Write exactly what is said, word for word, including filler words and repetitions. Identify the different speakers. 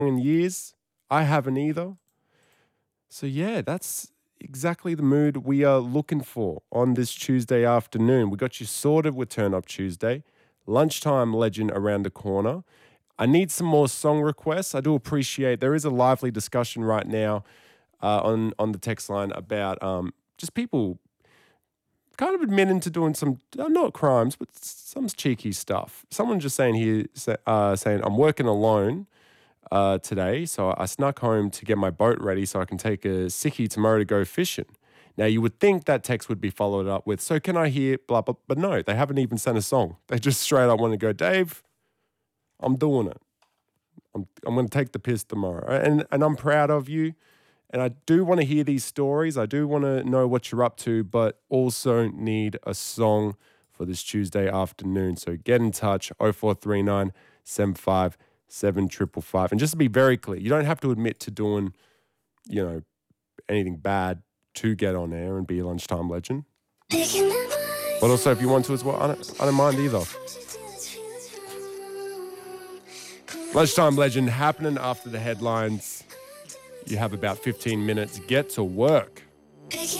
Speaker 1: in years. I haven't either. So, yeah, that's exactly the mood we are looking for on this Tuesday afternoon. We got you sorted with Turn Up Tuesday. Lunchtime legend around the corner. I need some more song requests. I do appreciate there is a lively discussion right now uh, on on the text line about um, just people kind of admitting to doing some uh, not crimes, but some cheeky stuff. Someone just saying here, sa- uh, saying I'm working alone uh, today, so I snuck home to get my boat ready so I can take a sickie tomorrow to go fishing. Now you would think that text would be followed up with, so can I hear blah blah, but no, they haven't even sent a song. They just straight up want to go, Dave, I'm doing it. I'm I'm going to take the piss tomorrow, and and I'm proud of you. And I do want to hear these stories. I do want to know what you're up to, but also need a song for this Tuesday afternoon. So get in touch, oh four three nine, seven five seven five five five. And just to be very clear, you don't have to admit to doing, you know, anything bad to get on air and be a lunchtime legend. But also if you want to as well, I don't, I don't mind either. Lunchtime legend happening after the headlines. You have about fifteen minutes. Get to work.